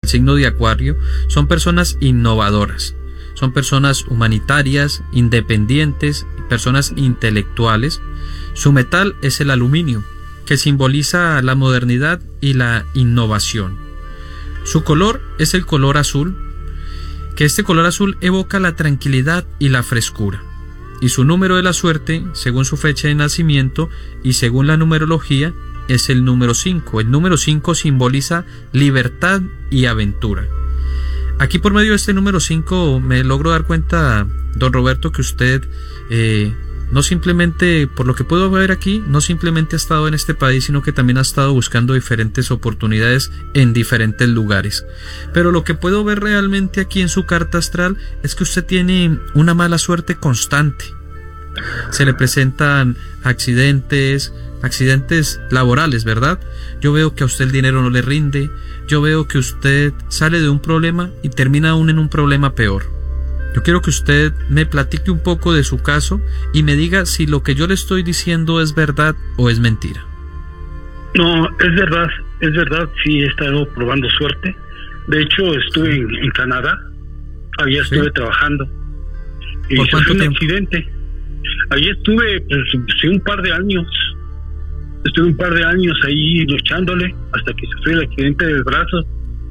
signo de Acuario, son personas innovadoras, son personas humanitarias, independientes, personas intelectuales. Su metal es el aluminio, que simboliza la modernidad y la innovación. Su color es el color azul, que este color azul evoca la tranquilidad y la frescura. Y su número de la suerte, según su fecha de nacimiento y según la numerología, es el número 5. El número 5 simboliza libertad y aventura. Aquí por medio de este número 5 me logro dar cuenta, don Roberto, que usted no simplemente, por lo que puedo ver aquí, no simplemente ha estado en este país, sino que también ha estado buscando diferentes oportunidades en diferentes lugares. Pero lo que puedo ver realmente aquí en su carta astral es que usted tiene una mala suerte constante. Se le presentan accidentes laborales, ¿verdad? Yo veo que a usted el dinero no le rinde, yo veo que usted sale de un problema y termina aún en un problema peor. Yo quiero que usted me platique un poco de su caso y me diga si lo que yo le estoy diciendo es verdad o es mentira. No, es verdad, sí he estado probando suerte. De hecho, estuve en Canadá, allá estuve trabajando. Y ¿por cuánto tiempo? Accidente. Allí estuve un par de años. Estuve un par de años ahí luchándole hasta que sufrí el accidente del brazo.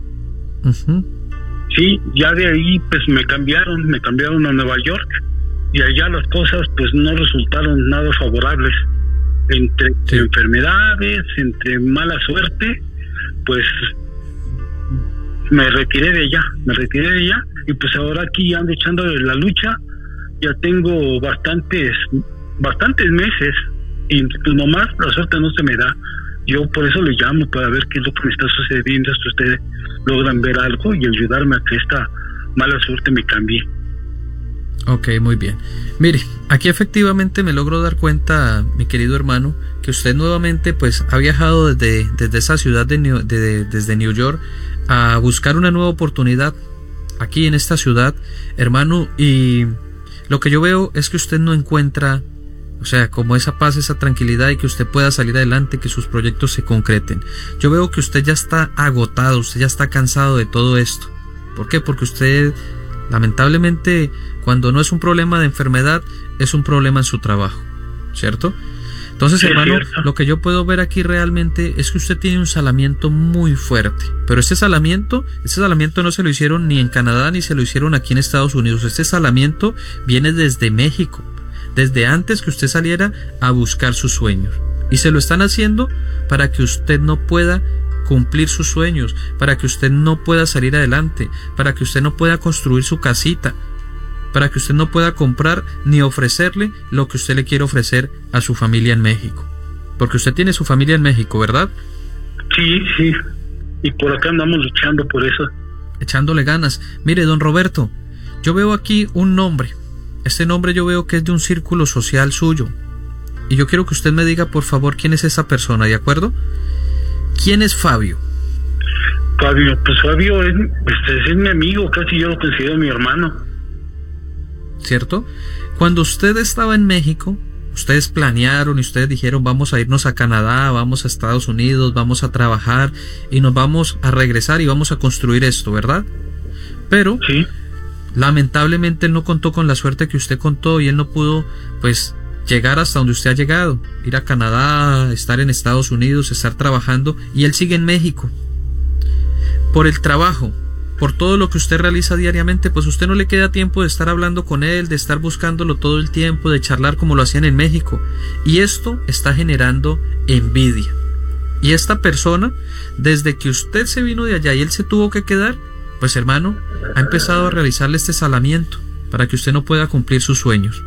Sí, ya de ahí pues me cambiaron a Nueva York y allá las cosas pues no resultaron nada favorables. Entre enfermedades, entre mala suerte, pues me retiré de allá y pues ahora aquí ando echando la lucha. Ya tengo bastantes meses y pues nomás la suerte no se me da. Yo por eso le llamo para ver qué es lo que me está sucediendo, si ustedes logran ver algo y ayudarme a que esta mala suerte me cambie. Ok, muy bien. Mire, aquí efectivamente me logro dar cuenta, mi querido hermano, que usted nuevamente pues ha viajado desde esa ciudad desde New York a buscar una nueva oportunidad aquí en esta ciudad, hermano, y lo que yo veo es que usted no encuentra, o sea, como esa paz, esa tranquilidad y que usted pueda salir adelante, que sus proyectos se concreten. Yo veo que usted ya está agotado, usted ya está cansado de todo esto. ¿Por qué? Porque usted, lamentablemente, cuando no es un problema de enfermedad, es un problema en su trabajo, ¿cierto? Entonces, hermano, lo que yo puedo ver aquí realmente es que usted tiene un salamiento muy fuerte. Pero este salamiento no se lo hicieron ni en Canadá ni se lo hicieron aquí en Estados Unidos. Este salamiento viene desde México, desde antes que usted saliera a buscar sus sueños. Y se lo están haciendo para que usted no pueda cumplir sus sueños, para que usted no pueda salir adelante, para que usted no pueda construir su casita, para que usted no pueda comprar ni ofrecerle lo que usted le quiere ofrecer a su familia en México. Porque usted tiene su familia en México, ¿verdad? Sí. Y por acá andamos luchando por eso. Echándole ganas. Mire, don Roberto, yo veo aquí un nombre. Este nombre yo veo que es de un círculo social suyo. Y yo quiero que usted me diga, por favor, quién es esa persona, ¿de acuerdo? ¿Quién es Fabio? Fabio es mi amigo, casi yo lo considero mi hermano. ¿Cierto? Cuando usted estaba en México, ustedes planearon y ustedes dijeron, vamos a irnos a Canadá, vamos a Estados Unidos, vamos a trabajar y nos vamos a regresar y vamos a construir esto, ¿verdad? Pero sí, lamentablemente él no contó con la suerte que usted contó y él no pudo pues llegar hasta donde usted ha llegado, ir a Canadá, estar en Estados Unidos, estar trabajando, y él sigue en México. Por el trabajo, por todo lo que usted realiza diariamente, pues usted no le queda tiempo de estar hablando con él, de estar buscándolo todo el tiempo, de charlar como lo hacían en México, y esto está generando envidia. Y esta persona, desde que usted se vino de allá y él se tuvo que quedar, pues hermano, ha empezado a realizarle este salamiento para que usted no pueda cumplir sus sueños.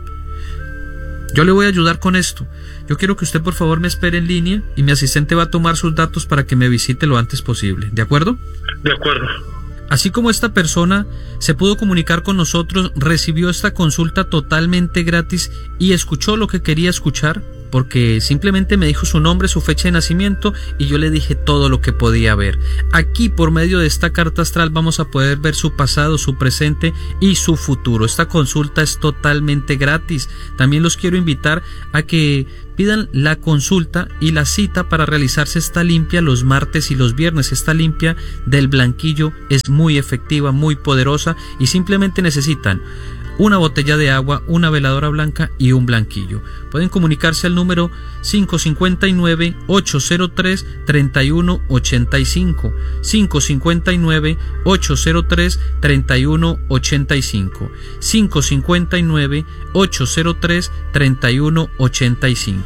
Yo le voy a ayudar con esto. Yo quiero que usted por favor me espere en línea y mi asistente va a tomar sus datos para que me visite lo antes posible. ¿De acuerdo? De acuerdo. Así como esta persona se pudo comunicar con nosotros, recibió esta consulta totalmente gratis y escuchó lo que quería escuchar, porque simplemente me dijo su nombre, su fecha de nacimiento y yo le dije todo lo que podía ver. Aquí, por medio de esta carta astral, vamos a poder ver su pasado, su presente y su futuro. Esta consulta es totalmente gratis. También los quiero invitar a que pidan la consulta y la cita para realizarse esta limpia los martes y los viernes. Esta limpia del blanquillo es muy efectiva, muy poderosa y simplemente necesitan una botella de agua, una veladora blanca y un blanquillo. Pueden comunicarse al número 559-803-3185, 559-803-3185, 559-803-3185,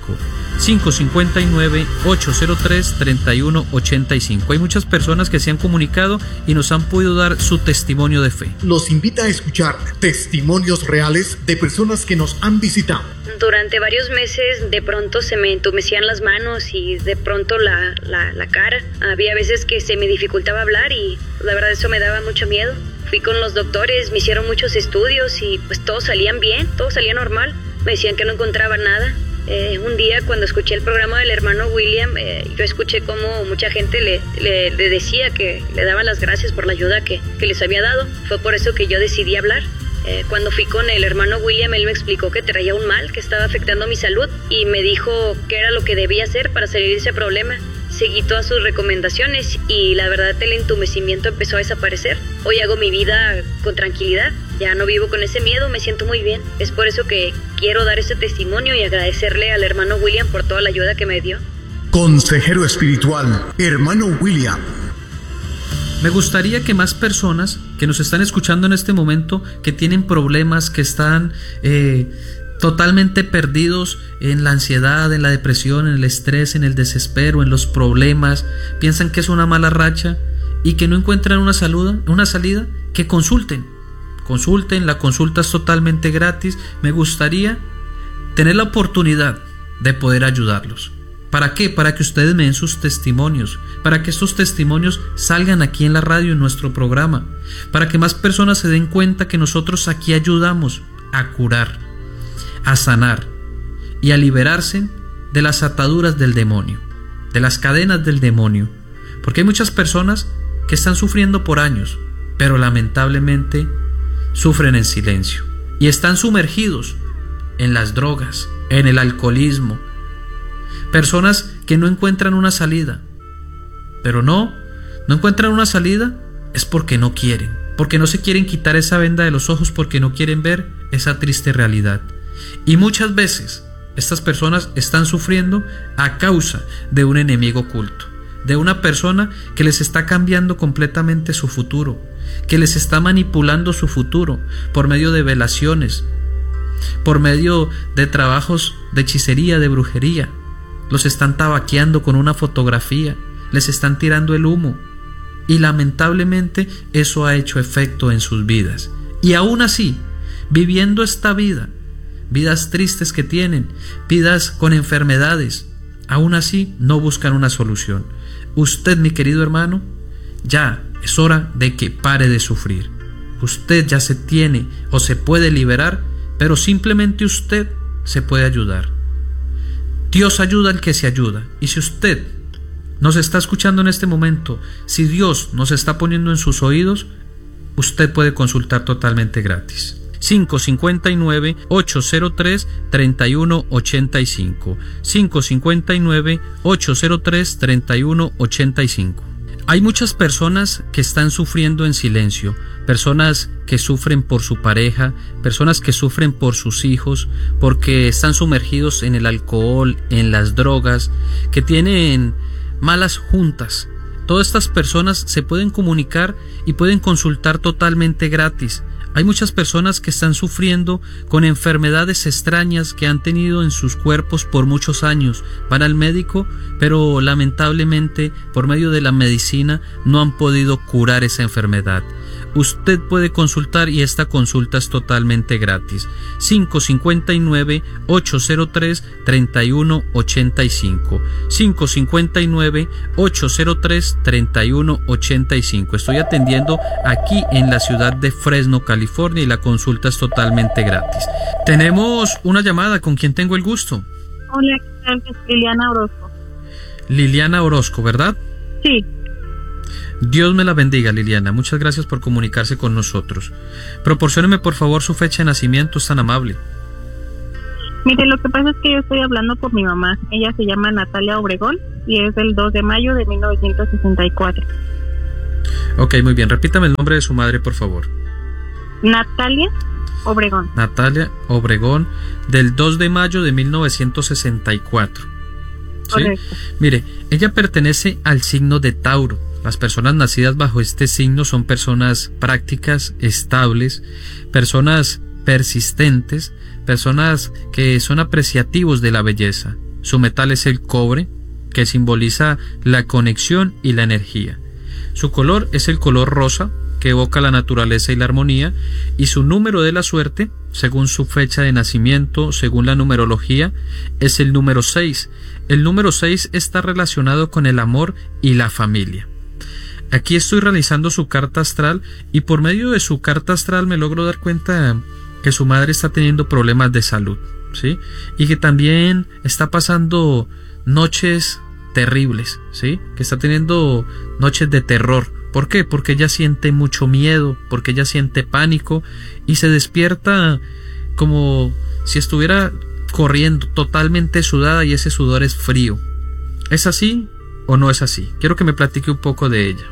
559-803-3185. Hay muchas personas que se han comunicado y nos han podido dar su testimonio de fe. Los invita a escuchar testimonios reales de personas que nos han visitado. Durante varios meses de pronto se me entumecían las manos y de pronto la cara. Había veces que se me dificultaba hablar y la verdad eso me daba mucho miedo. Fui con los doctores, me hicieron muchos estudios y pues todos salían bien, todo salía normal. Me decían que no encontraba nada. Un día cuando escuché el programa del hermano William, yo escuché cómo mucha gente le decía que le daban las gracias por la ayuda que les había dado. Fue por eso que yo decidí hablar. Cuando fui con el hermano William, él me explicó que traía un mal que estaba afectando mi salud y me dijo qué era lo que debía hacer para salir de ese problema. Seguí todas sus recomendaciones y la verdad el entumecimiento empezó a desaparecer. Hoy hago mi vida con tranquilidad, ya no vivo con ese miedo, me siento muy bien. Es por eso que quiero dar este testimonio y agradecerle al hermano William por toda la ayuda que me dio. Consejero espiritual, hermano William. Me gustaría que más personas que nos están escuchando en este momento, que tienen problemas, que están totalmente perdidos en la ansiedad, en la depresión, en el estrés, en el desespero, en los problemas, piensan que es una mala racha y que no encuentran una salida, que consulten, la consulta es totalmente gratis. Me gustaría tener la oportunidad de poder ayudarlos. ¿Para qué? Para que ustedes me den sus testimonios, para que estos testimonios salgan aquí en la radio, en nuestro programa, para que más personas se den cuenta que nosotros aquí ayudamos a curar, a sanar y a liberarse de las ataduras del demonio, de las cadenas del demonio. Porque hay muchas personas que están sufriendo por años, pero lamentablemente sufren en silencio y están sumergidos en las drogas, en el alcoholismo. Personas que no encuentran una salida, pero no encuentran una salida es porque no quieren, porque no se quieren quitar esa venda de los ojos, porque no quieren ver esa triste realidad. Y muchas veces estas personas están sufriendo a causa de un enemigo oculto, de una persona que les está cambiando completamente su futuro, que les está manipulando su futuro por medio de velaciones, por medio de trabajos de hechicería, de brujería. Los están tabaqueando con una fotografía, les están tirando el humo y lamentablemente eso ha hecho efecto en sus vidas. Y aún así, viviendo esta vida, vidas tristes que tienen, vidas con enfermedades, aún así no buscan una solución. Usted, mi querido hermano, ya es hora de que pare de sufrir. Usted ya se tiene o se puede liberar, pero simplemente usted se puede ayudar. Dios ayuda al que se ayuda. Y si usted nos está escuchando en este momento, si Dios nos está poniendo en sus oídos, usted puede consultar totalmente gratis. 559-803-3185, 559-803-3185. Hay muchas personas que están sufriendo en silencio, personas que sufren por su pareja, personas que sufren por sus hijos, porque están sumergidos en el alcohol, en las drogas, que tienen malas juntas. Todas estas personas se pueden comunicar y pueden consultar totalmente gratis. Hay muchas personas que están sufriendo con enfermedades extrañas que han tenido en sus cuerpos por muchos años. Van al médico, pero lamentablemente por medio de la medicina no han podido curar esa enfermedad. Usted puede consultar y esta consulta es totalmente gratis. 559-803-3185, 559-803-3185. Estoy atendiendo aquí en la ciudad de Fresno, California, y la consulta es totalmente gratis. Tenemos una llamada. ¿Con quién tengo el gusto? Hola, ¿qué Es Liliana Orozco. Liliana Orozco, ¿verdad? Sí. Dios me la bendiga, Liliana. Muchas gracias por comunicarse con nosotros. Proporcióneme por favor su fecha de nacimiento, es tan amable. Mire, lo que pasa es que yo estoy hablando por mi mamá. Ella se llama Natalia Obregón y es del 2 de mayo de 1964. Ok, muy bien. Repítame el nombre de su madre, por favor. Natalia Obregón. Natalia Obregón, del 2 de mayo de 1964. ¿Sí? Correcto. Mire, ella pertenece al signo de Tauro. Las personas nacidas bajo este signo son personas prácticas, estables, personas persistentes, personas que son apreciativos de la belleza. Su metal es el cobre, que simboliza la conexión y la energía. Su color es el color rosa, que evoca la naturaleza y la armonía, y su número de la suerte, según su fecha de nacimiento, según la numerología, es el número 6. El número 6 está relacionado con el amor y la familia. Aquí estoy realizando su carta astral y por medio de su carta astral me logro dar cuenta que su madre está teniendo problemas de salud, ¿sí? Y que también está pasando noches terribles, ¿sí? Que está teniendo noches de terror. ¿Por qué? Porque ella siente mucho miedo, porque ella siente pánico y se despierta como si estuviera corriendo, totalmente sudada, y ese sudor es frío. ¿Es así o no es así? Quiero que me platique un poco de ella.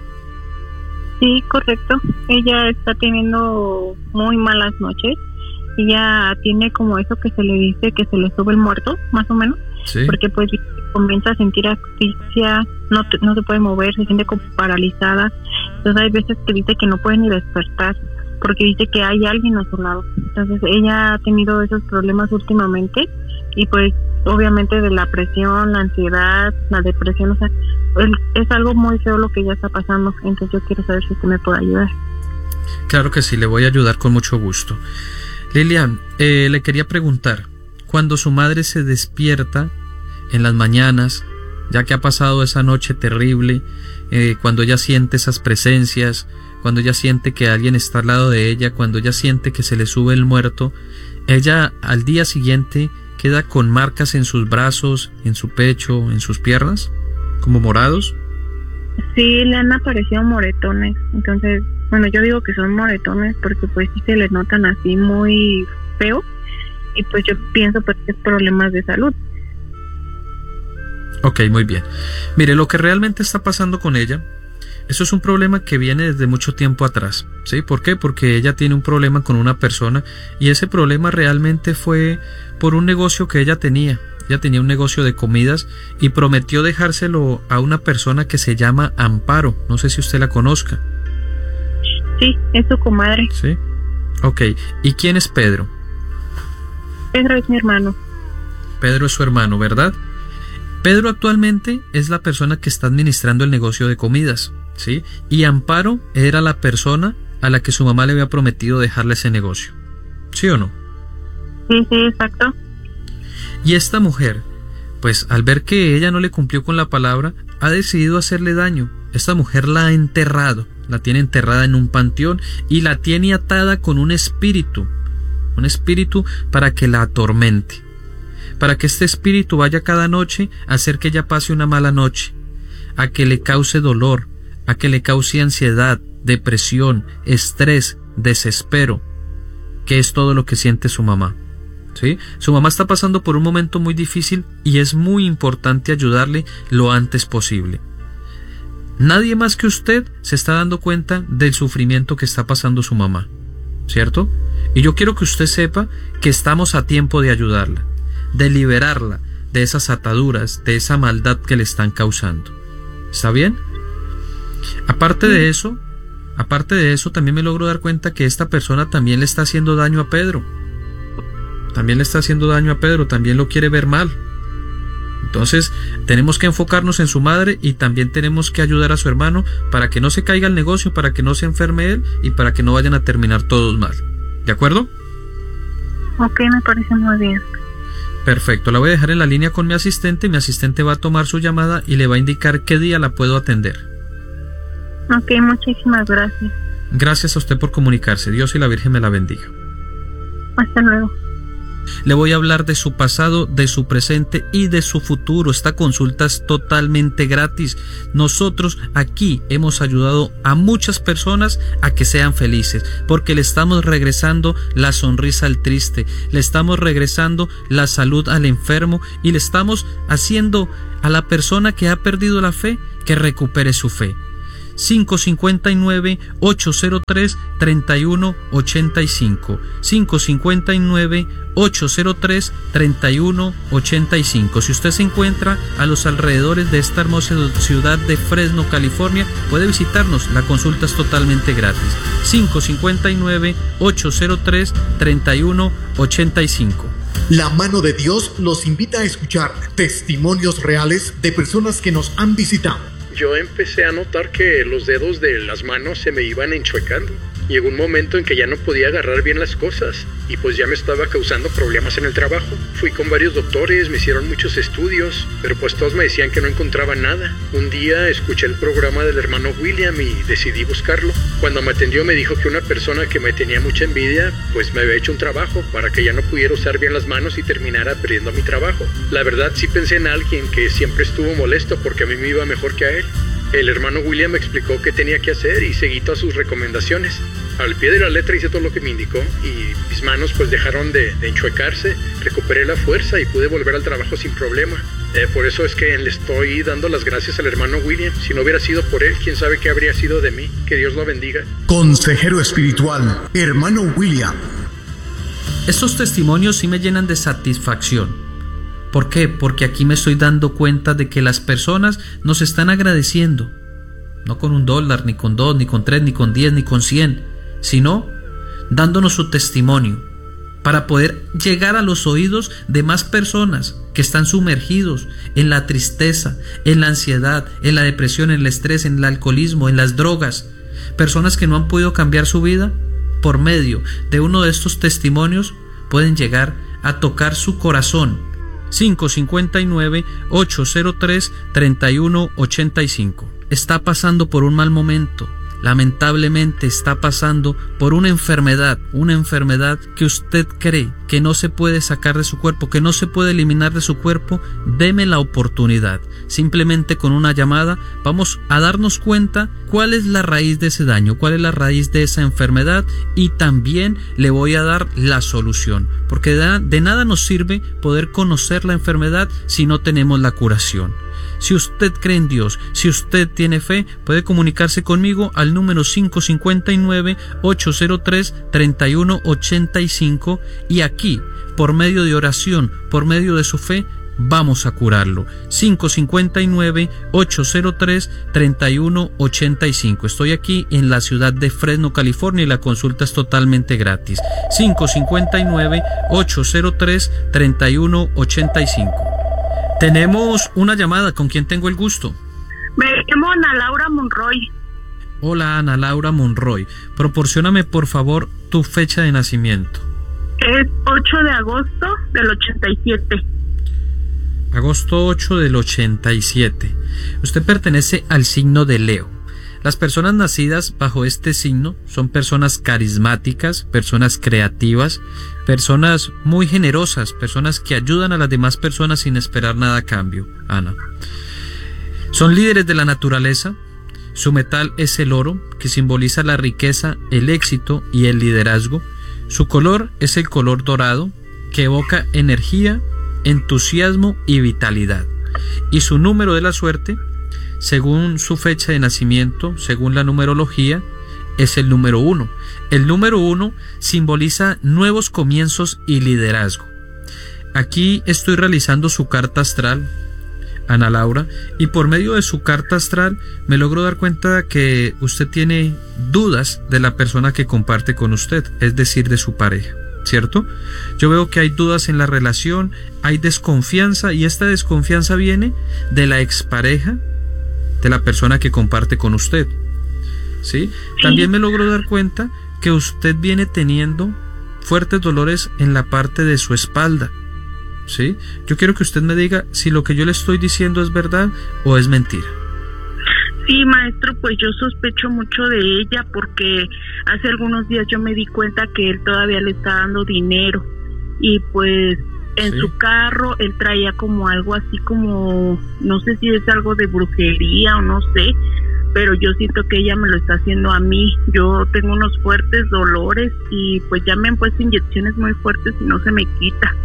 Sí, correcto. Ella está teniendo muy malas noches. Ella tiene como eso que se le dice que se le sube el muerto, más o menos. ¿Sí? Porque pues comienza a sentir asfixia, no se puede mover, se siente como paralizada. Entonces hay veces que dice que no puede ni despertar porque dice que hay alguien a su lado. Entonces ella ha tenido esos problemas últimamente y pues obviamente de la presión, la ansiedad, la depresión, o sea, es algo muy feo lo que ella está pasando. Entonces yo quiero saber si usted me puede ayudar. Claro que sí, le voy a ayudar con mucho gusto. Lilian, le quería preguntar, cuando su madre se despierta en las mañanas, ya que ha pasado esa noche terrible, cuando ella siente esas presencias, cuando ella siente que alguien está al lado de ella, cuando ella siente que se le sube el muerto, ella al día siguiente queda con marcas en sus brazos, en su pecho, en sus piernas, como morados. Sí, le han aparecido moretones. Entonces, bueno, yo digo que son moretones porque pues sí se le notan así muy feo y pues yo pienso pues que es problemas de salud. Ok, muy bien. Mire, lo que realmente está pasando con ella, eso es un problema que viene desde mucho tiempo atrás, ¿sí? ¿Por qué? Porque ella tiene un problema con una persona y ese problema realmente fue por un negocio que ella tenía. Ella tenía un negocio de comidas y prometió dejárselo a una persona que se llama Amparo. No sé si usted la conozca. Sí, es su comadre. Sí. Ok. ¿Y quién es Pedro? Pedro es mi hermano. Pedro es su hermano, ¿verdad? Pedro actualmente es la persona que está administrando el negocio de comidas, ¿sí? Y Amparo era la persona a la que su mamá le había prometido dejarle ese negocio. ¿Sí o no? Sí, exacto. Y esta mujer, pues al ver que ella no le cumplió con la palabra, ha decidido hacerle daño. Esta mujer la ha enterrado, la tiene enterrada en un panteón y la tiene atada con un espíritu para que la atormente. Para que este espíritu vaya cada noche a hacer que ella pase una mala noche, a que le cause dolor, a que le cause ansiedad, depresión, estrés, desespero, que es todo lo que siente su mamá. ¿Sí? Su mamá está pasando por un momento muy difícil y es muy importante ayudarle lo antes posible. Nadie más que usted se está dando cuenta del sufrimiento que está pasando su mamá, ¿cierto? Y yo quiero que usted sepa que estamos a tiempo de ayudarla, de liberarla de esas ataduras, de esa maldad que le están causando. ¿Está bien? Aparte de eso, también me logro dar cuenta que esta persona también le está haciendo daño a Pedro. También lo quiere ver mal. Entonces, tenemos que enfocarnos en su madre y también tenemos que ayudar a su hermano para que no se caiga el negocio, para que no se enferme él y para que no vayan a terminar todos mal. ¿De acuerdo? Ok, me parece muy bien. Perfecto, la voy a dejar en la línea con mi asistente va a tomar su llamada y le va a indicar qué día la puedo atender. Ok, muchísimas gracias. Gracias a usted por comunicarse, Dios y la Virgen me la bendiga. Hasta luego. Le voy a hablar de su pasado, de su presente y de su futuro. Esta consulta es totalmente gratis. Nosotros aquí hemos ayudado a muchas personas a que sean felices, porque le estamos regresando la sonrisa al triste, le estamos regresando la salud al enfermo y le estamos haciendo a la persona que ha perdido la fe que recupere su fe. 559-803-3185 559-803-3185. Si usted se encuentra a los alrededores de esta hermosa ciudad de Fresno, California, puede visitarnos. La consulta es totalmente gratis. 559-803-3185. La mano de Dios nos invita a escuchar testimonios reales de personas que nos han visitado. Yo empecé a notar que los dedos de las manos se me iban enchuecando. Llegó un momento en que ya no podía agarrar bien las cosas y pues ya me estaba causando problemas en el trabajo. Fui con varios doctores, me hicieron muchos estudios, pero pues todos me decían que no encontraban nada. Un día escuché el programa del hermano William y decidí buscarlo. Cuando me atendió me dijo que una persona que me tenía mucha envidia pues me había hecho un trabajo para que ya no pudiera usar bien las manos y terminara perdiendo mi trabajo. La verdad sí pensé en alguien que siempre estuvo molesto porque a mí me iba mejor que a él. El hermano William me explicó qué tenía que hacer y seguí todas sus recomendaciones. Al pie de la letra hice todo lo que me indicó y mis manos pues dejaron de enchuecarse, recuperé la fuerza y pude volver al trabajo sin problema. Por eso es que le estoy dando las gracias al hermano William. Si no hubiera sido por él, quién sabe qué habría sido de mí. Que Dios lo bendiga. Consejero espiritual, hermano William. Estos testimonios sí me llenan de satisfacción. ¿Por qué? Porque aquí me estoy dando cuenta de que las personas nos están agradeciendo, no con $1, ni con 2, ni con 3, ni con 10, ni con 100, sino dándonos su testimonio para poder llegar a los oídos de más personas que están sumergidos en la tristeza, en la ansiedad, en la depresión, en el estrés, en el alcoholismo, en las drogas. Personas que no han podido cambiar su vida. Por medio de uno de estos testimonios pueden llegar a tocar su corazón. 559-803-3185. Está pasando por un mal momento. Lamentablemente está pasando por una enfermedad que usted cree que no se puede sacar de su cuerpo, que no se puede eliminar de su cuerpo. Deme la oportunidad. Simplemente con una llamada vamos a darnos cuenta cuál es la raíz de ese daño, cuál es la raíz de esa enfermedad y también le voy a dar la solución, porque de nada nos sirve poder conocer la enfermedad si no tenemos la curación. Si usted cree en Dios, si usted tiene fe, puede comunicarse conmigo al número 559-803-3185 y aquí, por medio de oración, por medio de su fe, vamos a curarlo. 559-803-3185. Estoy aquí en la ciudad de Fresno, California y la consulta es totalmente gratis. 559-803-3185. Tenemos una llamada. ¿Con quién tengo el gusto? Me llamo Ana Laura Monroy. Hola, Ana Laura Monroy. Proporcióname por favor tu fecha de nacimiento. Es 8 de agosto del 87. Agosto 8 del 87. Usted pertenece al signo de Leo. Las personas nacidas bajo este signo son personas carismáticas, personas creativas, personas muy generosas, personas que ayudan a las demás personas sin esperar nada a cambio. Ana. Son líderes de la naturaleza. Su metal es el oro, que simboliza la riqueza, el éxito y el liderazgo. Su color es el color dorado, que evoca energía, entusiasmo y vitalidad. Y su número de la suerte, según su fecha de nacimiento, según la numerología, es el número 1. El número 1 simboliza nuevos comienzos y liderazgo. Aquí estoy realizando su carta astral, Ana Laura, y por medio de su carta astral me logro dar cuenta que usted tiene dudas de la persona que comparte con usted, es decir, de su pareja, ¿cierto? Yo veo que hay dudas en la relación, hay desconfianza, y esta desconfianza viene de la expareja de la persona que comparte con usted, ¿sí? También me logro dar cuenta que usted viene teniendo fuertes dolores en la parte de su espalda, ¿sí? Yo quiero que usted me diga si lo que yo le estoy diciendo es verdad o es mentira. Sí, maestro, pues yo sospecho mucho de ella porque hace algunos días yo me di cuenta que él todavía le está dando dinero y pues en Sí. su carro él traía como algo así como, no sé si es algo de brujería o no sé, pero yo siento que ella me lo está haciendo a mí. Yo tengo unos fuertes dolores y pues ya me han puesto inyecciones muy fuertes y no se me quita.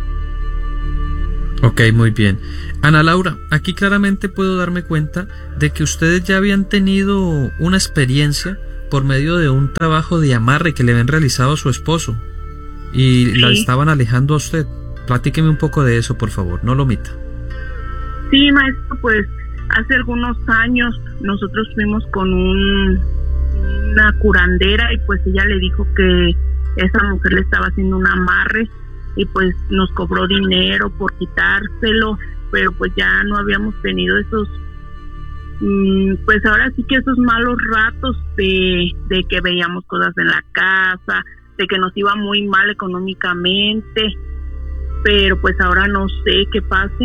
Ok, muy bien. Ana Laura, aquí claramente puedo darme cuenta de que ustedes ya habían tenido una experiencia por medio de un trabajo de amarre que le habían realizado a su esposo y Sí. la estaban alejando a usted. Platíqueme un poco de eso, por favor, no lo omita. Sí, maestro, pues hace algunos años nosotros fuimos con una curandera y pues ella le dijo que esa mujer le estaba haciendo un amarre y pues nos cobró dinero por quitárselo, pero pues ya no habíamos tenido esos, pues ahora sí que esos malos ratos de que veíamos cosas en la casa, de que nos iba muy mal económicamente, pero pues ahora no sé qué pase.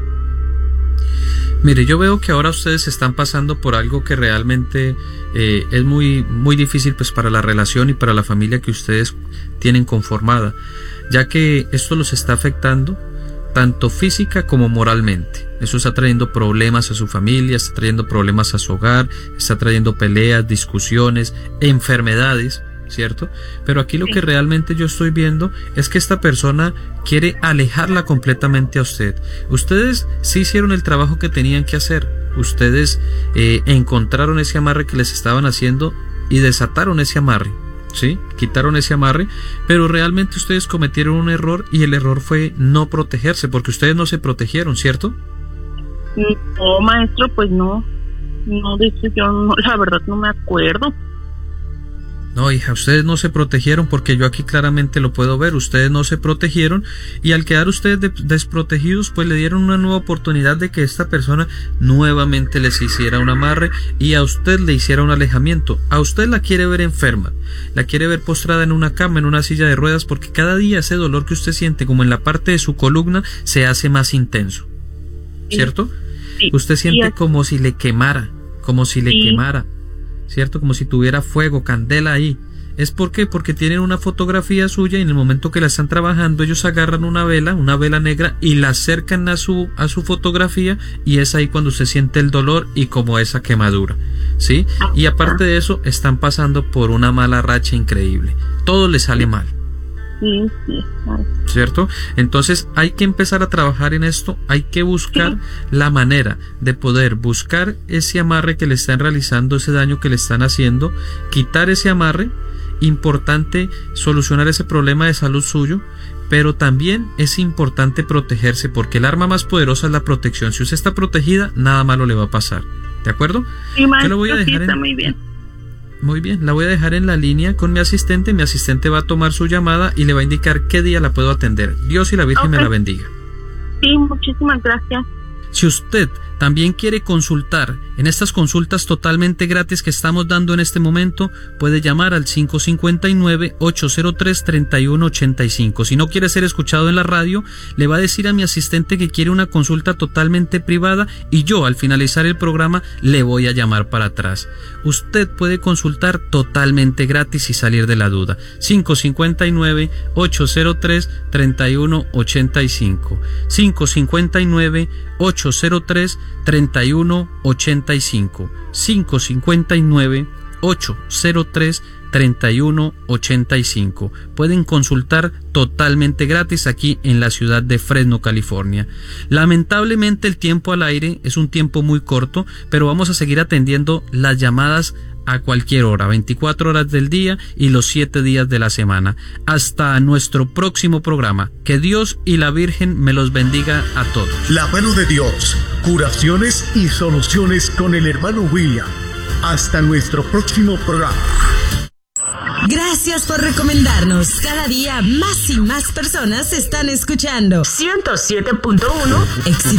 Mire, yo veo que ahora ustedes están pasando por algo que realmente es muy, muy difícil pues para la relación y para la familia que ustedes tienen conformada, ya que esto los está afectando tanto física como moralmente. Eso está trayendo problemas a su familia, está trayendo problemas a su hogar, está trayendo peleas, discusiones, enfermedades, ¿cierto? Pero aquí lo que realmente yo estoy viendo es que esta persona quiere alejarla completamente a usted. Ustedes sí hicieron el trabajo que tenían que hacer. Ustedes encontraron ese amarre que les estaban haciendo y desataron ese amarre, ¿sí? Quitaron ese amarre, pero realmente ustedes cometieron un error y el error fue no protegerse, porque ustedes no se protegieron, ¿cierto? No, maestro, pues no, de eso yo no, la verdad no me acuerdo. No, hija, ustedes no se protegieron porque yo aquí claramente lo puedo ver. Ustedes no se protegieron y al quedar ustedes desprotegidos, pues le dieron una nueva oportunidad de que esta persona nuevamente les hiciera un amarre y a usted le hiciera un alejamiento. A usted la quiere ver enferma, la quiere ver postrada en una cama, en una silla de ruedas, porque cada día ese dolor que usted siente como en la parte de su columna se hace más intenso, ¿cierto? Sí. Usted siente Sí. como si le quemara, ¿cierto? Como si tuviera fuego, candela ahí. ¿Es por qué? Porque tienen una fotografía suya y en el momento que la están trabajando ellos agarran una vela negra y la acercan a su fotografía y es ahí cuando se siente el dolor y como esa quemadura, ¿sí? Y aparte de eso están pasando por una mala racha increíble. Todo les sale mal. Sí, claro. ¿Cierto? Entonces hay que empezar a trabajar en esto, hay que buscar la manera de poder buscar ese amarre que le están realizando, ese daño que le están haciendo, quitar ese amarre, importante solucionar ese problema de salud suyo, pero también es importante protegerse porque el arma más poderosa es la protección. Si usted está protegida, nada malo le va a pasar, ¿de acuerdo? Sí, maestro, Yo lo voy a dejar está muy bien. Muy bien, la voy a dejar en la línea con mi asistente va a tomar su llamada y le va a indicar qué día la puedo atender. Dios y la Virgen me la bendiga. Sí, muchísimas gracias. Si usted también quiere consultar en estas consultas totalmente gratis que estamos dando en este momento, puede llamar al 559-803-3185. Si no quiere ser escuchado en la radio, le va a decir a mi asistente que quiere una consulta totalmente privada y yo al finalizar el programa le voy a llamar para atrás. Usted puede consultar totalmente gratis y salir de la duda. 559-803-3185. 559-803-3185. 559-803-3185. Pueden consultar totalmente gratis aquí en la ciudad de Fresno, California. Lamentablemente el tiempo al aire es un tiempo muy corto, pero vamos a seguir atendiendo las llamadas a cualquier hora, 24 horas del día y los 7 días de la semana. Hasta nuestro próximo programa. Que Dios y la Virgen me los bendiga a todos. La mano de Dios, curaciones y soluciones con el hermano William. Hasta nuestro próximo programa. Gracias por recomendarnos. Cada día más y más personas están escuchando 107.1 Éxito